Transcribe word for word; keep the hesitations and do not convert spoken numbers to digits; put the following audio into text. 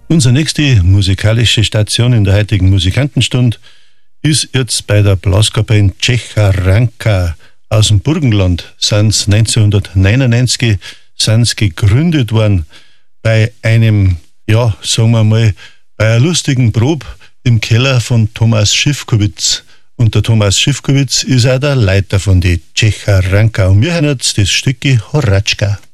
Unsere nächste musikalische Station in der heutigen Musikantenstunde ist jetzt bei der Blaskapelle Tschecharanka aus dem Burgenland. Sind's neunzehnhundertneunundneunzig sind's gegründet worden bei einem, ja, sagen wir mal, bei einer lustigen Probe im Keller von Thomas Schiffkowitz. Und der Thomas Schiffkowitz ist auch der Leiter von die Tschecharanka. Und wir hören jetzt das Stücke Horatschka.